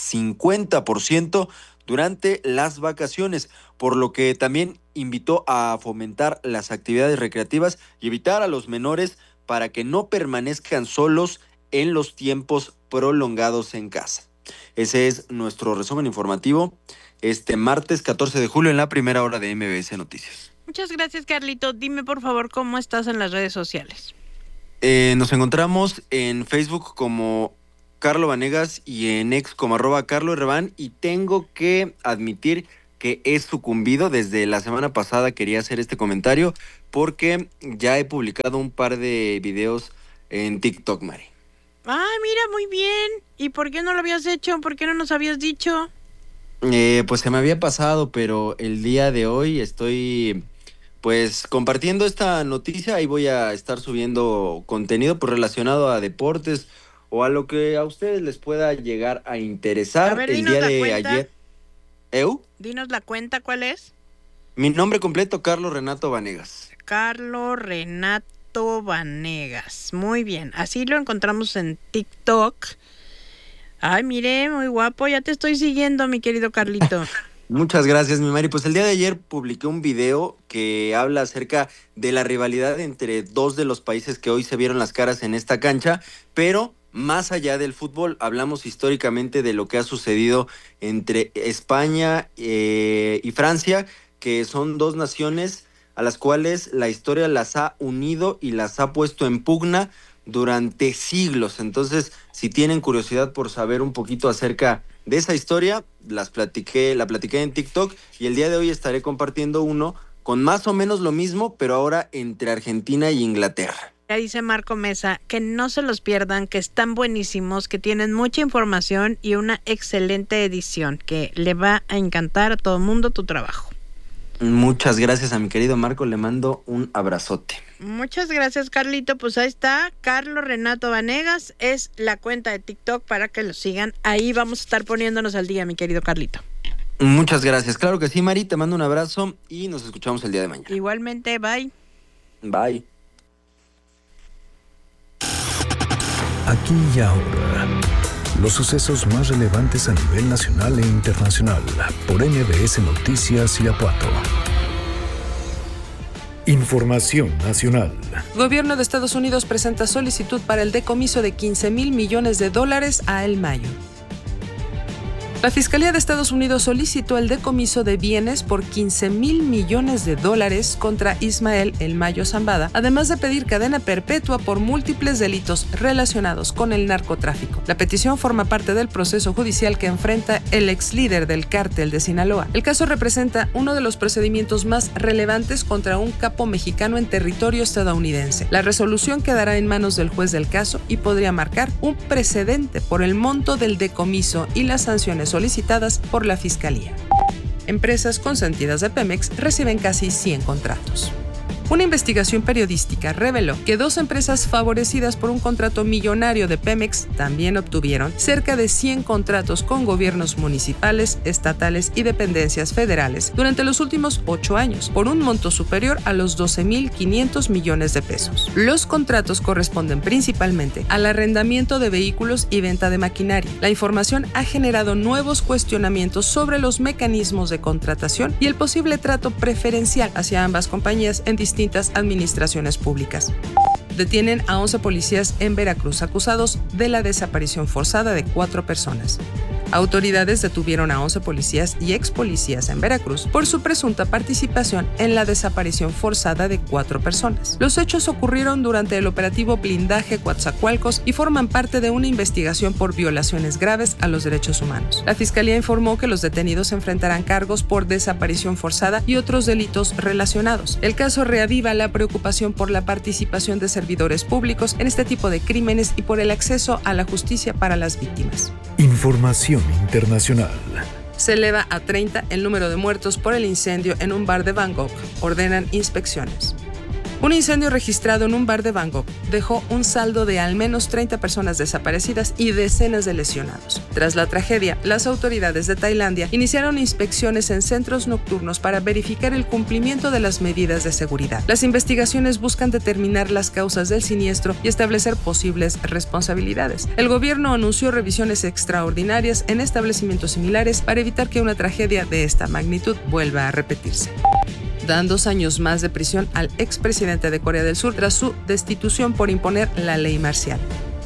50% durante las vacaciones, por lo que también invitó a fomentar las actividades recreativas y evitar a los menores para que no permanezcan solos en los tiempos prolongados en casa. Ese es nuestro resumen informativo este martes 14 de julio en la primera hora de MBS Noticias. Muchas gracias, Carlito. Dime, por favor, ¿cómo estás en las redes sociales? Nos encontramos en Facebook como Carlo Vanegas y en X como @CarloRban, y tengo que admitir que he sucumbido. Desde la semana pasada quería hacer este comentario porque ya he publicado un par de videos en TikTok, Mari. Ah, mira, muy bien. ¿Y por qué no lo habías hecho? ¿Por qué no nos habías dicho? Pues se me había pasado, pero el día de hoy estoy pues compartiendo esta noticia y voy a estar subiendo contenido pues relacionado a deportes o a lo que a ustedes les pueda llegar a interesar. A ver, el día de ayer. Dinos la cuenta, ¿cuál es? Mi nombre completo, Carlos Renato Vanegas. Carlos Renato Vanegas. Muy bien, así lo encontramos en TikTok. Ay, mire, muy guapo, ya te estoy siguiendo, mi querido Carlito. Muchas gracias, mi Mari. Pues el día de ayer publiqué un video que habla acerca de la rivalidad entre dos de los países que hoy se vieron las caras en esta cancha, pero más allá del fútbol, hablamos históricamente de lo que ha sucedido entre España y Francia, que son dos naciones a las cuales la historia las ha unido y las ha puesto en pugna durante siglos. Entonces, si tienen curiosidad por saber un poquito acerca de esa historia, la platiqué en TikTok y el día de hoy estaré compartiendo uno con más o menos lo mismo, pero ahora entre Argentina y Inglaterra. Ya dice Marco Mesa, que no se los pierdan, que están buenísimos, que tienen mucha información y una excelente edición, que le va a encantar a todo el mundo tu trabajo. Muchas gracias a mi querido Marco, le mando un abrazote. Muchas gracias, Carlito. Pues ahí está, Carlos Renato Vanegas, es la cuenta de TikTok para que lo sigan. Ahí vamos a estar poniéndonos al día, mi querido Carlito. Muchas gracias, claro que sí, Mari, te mando un abrazo y nos escuchamos el día de mañana. Igualmente, bye. Bye. Aquí y ahora, los sucesos más relevantes a nivel nacional e internacional por MBS Noticias Irapuato. Información nacional. Gobierno de Estados Unidos presenta solicitud para el decomiso de $15,000 millones a El Mayo. La Fiscalía de Estados Unidos solicitó el decomiso de bienes por $15,000 millones contra Ismael El Mayo Zambada, además de pedir cadena perpetua por múltiples delitos relacionados con el narcotráfico. La petición forma parte del proceso judicial que enfrenta el ex líder del cártel de Sinaloa. El caso representa uno de los procedimientos más relevantes contra un capo mexicano en territorio estadounidense. La resolución quedará en manos del juez del caso y podría marcar un precedente por el monto del decomiso y las sanciones solicitadas por la Fiscalía. Empresas consentidas de Pemex reciben casi 100 contratos. Una investigación periodística reveló que 2 empresas favorecidas por un contrato millonario de Pemex también obtuvieron cerca de 100 contratos con gobiernos municipales, estatales y dependencias federales durante los últimos 8 años, por un monto superior a los 12,500 millones de pesos. Los contratos corresponden principalmente al arrendamiento de vehículos y venta de maquinaria. La información ha generado nuevos cuestionamientos sobre los mecanismos de contratación y el posible trato preferencial hacia ambas compañías en distintas administraciones públicas. Detienen a 11 policías en Veracruz acusados de la desaparición forzada de 4 personas. Autoridades detuvieron a 11 policías y ex policías en Veracruz por su presunta participación en la desaparición forzada de 4 personas. Los hechos ocurrieron durante el operativo Blindaje Coatzacoalcos y forman parte de una investigación por violaciones graves a los derechos humanos. La Fiscalía informó que los detenidos enfrentarán cargos por desaparición forzada y otros delitos relacionados. El caso reaviva la preocupación por la participación de servidores públicos en este tipo de crímenes y por el acceso a la justicia para las víctimas. Información internacional. Se eleva a 30 el número de muertos por el incendio en un bar de Bangkok. Ordenan inspecciones. Un incendio registrado en un bar de Bangkok dejó un saldo de al menos 30 personas desaparecidas y decenas de lesionados. Tras la tragedia, las autoridades de Tailandia iniciaron inspecciones en centros nocturnos para verificar el cumplimiento de las medidas de seguridad. Las investigaciones buscan determinar las causas del siniestro y establecer posibles responsabilidades. El gobierno anunció revisiones extraordinarias en establecimientos similares para evitar que una tragedia de esta magnitud vuelva a repetirse. Dan 2 años más de prisión al expresidente de Corea del Sur tras su destitución por imponer la ley marcial.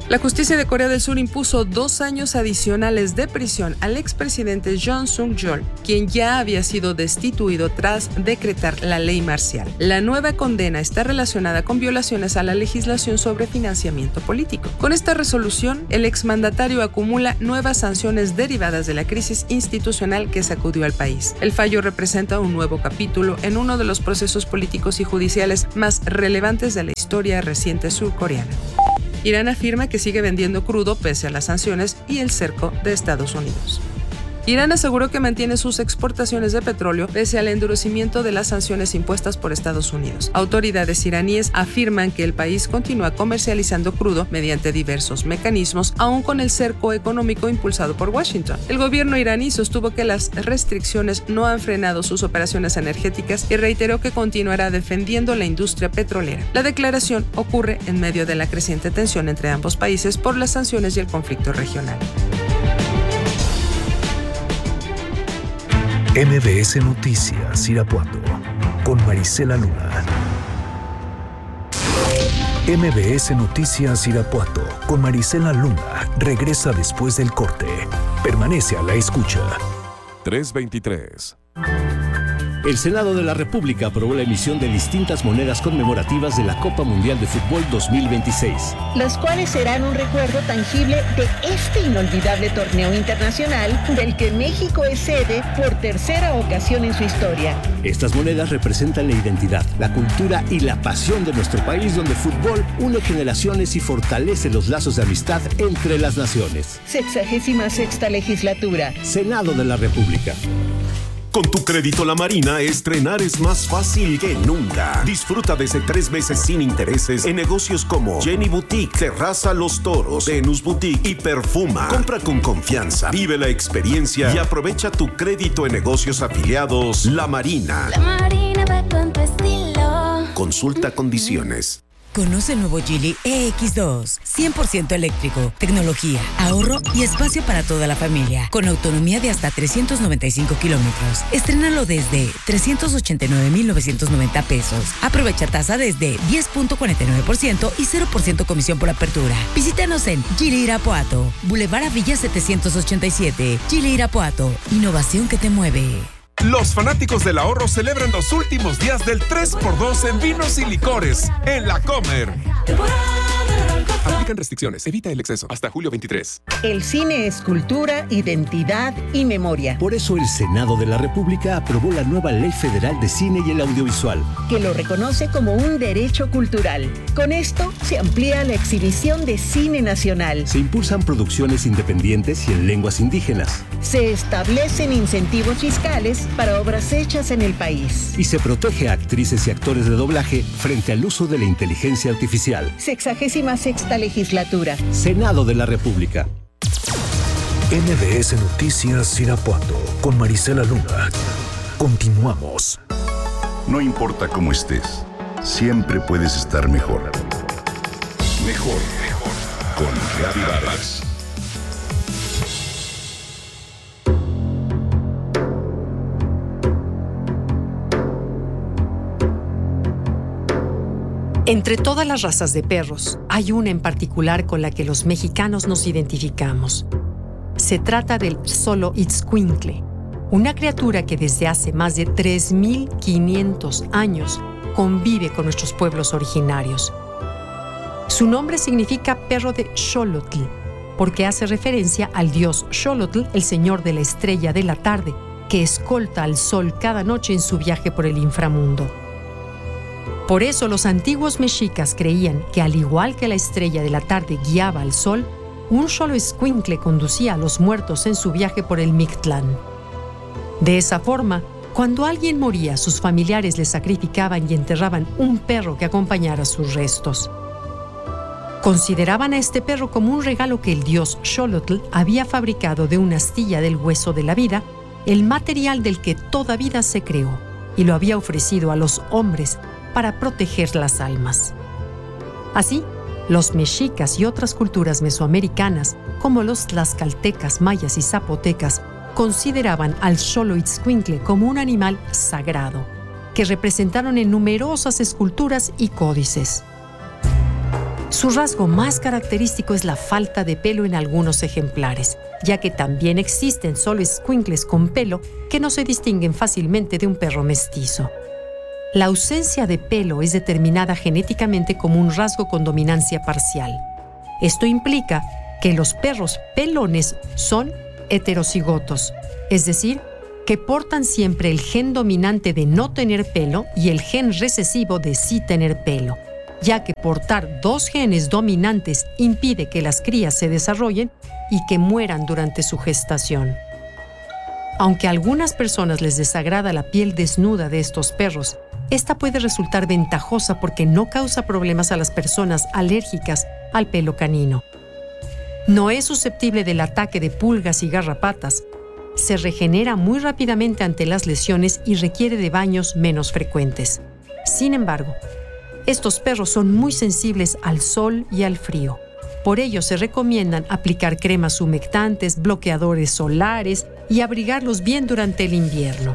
La justicia de Corea del Sur impuso 2 años adicionales de prisión al expresidente Yoon Suk-yeol, quien ya había sido destituido tras decretar la ley marcial. La nueva condena está relacionada con violaciones a la legislación sobre financiamiento político. Con esta resolución, el exmandatario acumula nuevas sanciones derivadas de la crisis institucional que sacudió al país. El fallo representa un nuevo capítulo en uno de los procesos políticos y judiciales más relevantes de la historia reciente surcoreana. Irán afirma que sigue vendiendo crudo pese a las sanciones y el cerco de Estados Unidos. Irán aseguró que mantiene sus exportaciones de petróleo pese al endurecimiento de las sanciones impuestas por Estados Unidos. Autoridades iraníes afirman que el país continúa comercializando crudo mediante diversos mecanismos, aún con el cerco económico impulsado por Washington. El gobierno iraní sostuvo que las restricciones no han frenado sus operaciones energéticas y reiteró que continuará defendiendo la industria petrolera. La declaración ocurre en medio de la creciente tensión entre ambos países por las sanciones y el conflicto regional. MBS Noticias Irapuato con Marisela Luna. MBS Noticias Irapuato con Marisela Luna regresa después del corte. Permanece a la escucha. 323. El Senado de la República aprobó la emisión de distintas monedas conmemorativas de la Copa Mundial de Fútbol 2026. Las cuales serán un recuerdo tangible de este inolvidable torneo internacional del que México es sede por tercera ocasión en su historia. Estas monedas representan la identidad, la cultura y la pasión de nuestro país, donde el fútbol une generaciones y fortalece los lazos de amistad entre las naciones. 66ª legislatura. Senado de la República. Con tu crédito La Marina, estrenar es más fácil que nunca. Disfruta desde 3 meses sin intereses en negocios como Jenny Boutique, Terraza Los Toros, Venus Boutique y Perfuma. Compra con confianza, vive la experiencia y aprovecha tu crédito en negocios afiliados La Marina. La Marina va con tu estilo. Consulta condiciones. Conoce el nuevo Geely EX2, 100% eléctrico, tecnología, ahorro y espacio para toda la familia, con autonomía de hasta 395 kilómetros. Estrénalo desde 389,990 pesos. Aprovecha tasa desde 10.49% y 0% comisión por apertura. Visítanos en Geely Irapuato, Boulevard Avilla 787. Geely Irapuato, innovación que te mueve. Los fanáticos del ahorro celebran los últimos días del 3x2 en vinos y licores en La Comer. Aplican restricciones. Evita el exceso. Hasta julio 23. El cine es cultura, identidad y memoria. Por eso el Senado de la República aprobó la nueva Ley Federal de Cine y el Audiovisual, que lo reconoce como un derecho cultural. Con esto se amplía la exhibición de cine nacional. Se impulsan producciones independientes y en lenguas indígenas. Se establecen incentivos fiscales para obras hechas en el país. Y se protege a actrices y actores de doblaje frente al uso de la inteligencia artificial. 66ª legislatura. Senado de la República. MBS Noticias Irapuato con Marisela Luna. Continuamos. No importa cómo estés, siempre puedes estar mejor. Mejor, mejor. Con Reavivadas. Entre todas las razas de perros, hay una en particular con la que los mexicanos nos identificamos. Se trata del Xoloitzcuintle, una criatura que desde hace más de 3,500 años convive con nuestros pueblos originarios. Su nombre significa perro de Xolotl, porque hace referencia al dios Xolotl, el señor de la estrella de la tarde, que escolta al sol cada noche en su viaje por el inframundo. Por eso los antiguos mexicas creían que al igual que la estrella de la tarde guiaba al sol, un Xoloitzcuintle conducía a los muertos en su viaje por el Mictlán. De esa forma, cuando alguien moría, sus familiares le sacrificaban y enterraban un perro que acompañara sus restos. Consideraban a este perro como un regalo que el dios Xolotl había fabricado de una astilla del hueso de la vida, el material del que toda vida se creó, y lo había ofrecido a los hombres para proteger las almas. Así, los mexicas y otras culturas mesoamericanas, como los tlaxcaltecas, mayas y zapotecas, consideraban al Xoloitzcuintle como un animal sagrado, que representaron en numerosas esculturas y códices. Su rasgo más característico es la falta de pelo en algunos ejemplares, ya que también existen solo escuincles con pelo que no se distinguen fácilmente de un perro mestizo. La ausencia de pelo es determinada genéticamente como un rasgo con dominancia parcial. Esto implica que los perros pelones son heterocigotos, es decir, que portan siempre el gen dominante de no tener pelo y el gen recesivo de sí tener pelo, ya que portar dos genes dominantes impide que las crías se desarrollen y que mueran durante su gestación. Aunque a algunas personas les desagrada la piel desnuda de estos perros, esta puede resultar ventajosa porque no causa problemas a las personas alérgicas al pelo canino. No es susceptible del ataque de pulgas y garrapatas, se regenera muy rápidamente ante las lesiones y requiere de baños menos frecuentes. Sin embargo, estos perros son muy sensibles al sol y al frío. Por ello se recomiendan aplicar cremas humectantes, bloqueadores solares y abrigarlos bien durante el invierno.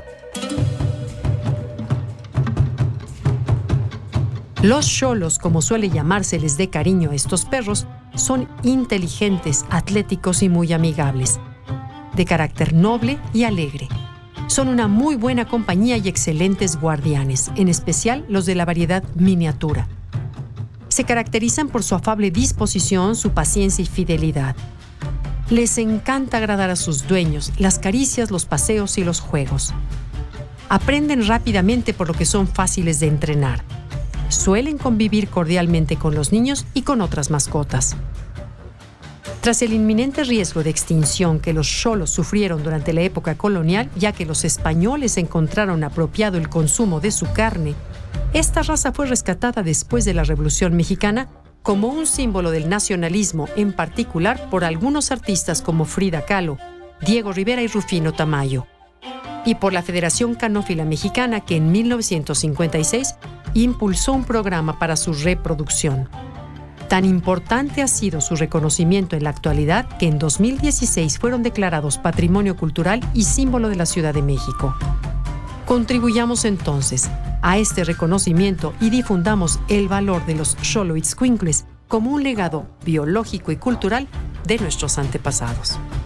Los cholos, como suele llamárseles de cariño a estos perros, son inteligentes, atléticos y muy amigables, de carácter noble y alegre. Son una muy buena compañía y excelentes guardianes, en especial los de la variedad miniatura. Se caracterizan por su afable disposición, su paciencia y fidelidad. Les encanta agradar a sus dueños, las caricias, los paseos y los juegos. Aprenden rápidamente por lo que son fáciles de entrenar. Suelen convivir cordialmente con los niños y con otras mascotas. Tras el inminente riesgo de extinción que los cholos sufrieron durante la época colonial, ya que los españoles encontraron apropiado el consumo de su carne, esta raza fue rescatada después de la Revolución Mexicana como un símbolo del nacionalismo, en particular por algunos artistas como Frida Kahlo, Diego Rivera y Rufino Tamayo, y por la Federación Canófila Mexicana, que en 1956 impulsó un programa para su reproducción. Tan importante ha sido su reconocimiento en la actualidad que en 2016 fueron declarados Patrimonio Cultural y símbolo de la Ciudad de México. Contribuyamos entonces a este reconocimiento y difundamos el valor de los xoloitzcuincles como un legado biológico y cultural de nuestros antepasados.